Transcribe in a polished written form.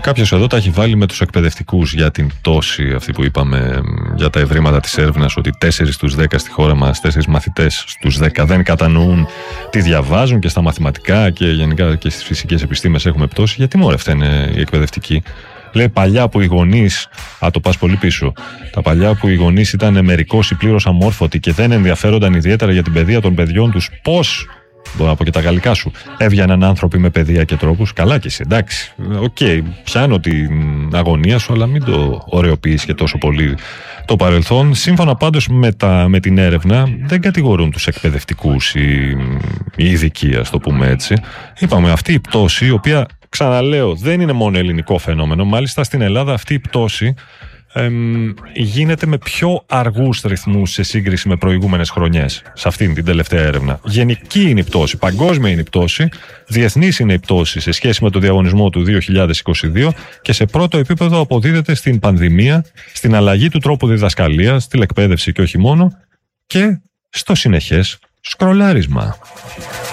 Κάποιος εδώ τα έχει βάλει με τους εκπαιδευτικούς για την πτώση αυτή που είπαμε για τα ευρήματα της έρευνας, ότι 4 στους 10 στη χώρα μας, 4 μαθητές στους 10 δεν κατανοούν τι διαβάζουν, και στα μαθηματικά και γενικά και στις φυσικές επιστήμες έχουμε πτώση. Γιατί μωρέ φταίνε οι εκπαιδευτικοί? Λέει παλιά που οι γονείς, το πας πολύ πίσω, τα παλιά που οι γονείς ήταν μερικώς ή πλήρως αμόρφωτοι και δεν ενδιαφέρονταν ιδιαίτερα για την παιδεία των παιδιών τους, πώς, μπορώ να πω και τα γαλλικά σου, έβγαιναν άνθρωποι με παιδεία και τρόπους? Καλά και εσύ, εντάξει, πιάνω την αγωνία σου, αλλά μην το ωρεοποιείς και τόσο πολύ το παρελθόν. Σύμφωνα πάντως με την έρευνα, δεν κατηγορούν τους εκπαιδευτικούς οι ειδικοί, ας το πούμε έτσι. Είπαμε, αυτή η πτώση, η οποία, ξαναλέω, δεν είναι μόνο ελληνικό φαινόμενο. Μάλιστα στην Ελλάδα αυτή η πτώση γίνεται με πιο αργούς ρυθμούς σε σύγκριση με προηγούμενες χρονιές, σε αυτήν την τελευταία έρευνα. Γενική είναι η πτώση, παγκόσμια είναι η πτώση, διεθνής είναι η πτώση σε σχέση με το διαγωνισμό του 2022 και σε πρώτο επίπεδο αποδίδεται στην πανδημία, στην αλλαγή του τρόπου διδασκαλίας, στη εκπαίδευση και όχι μόνο, και στο συνεχές σκρολάρισμα.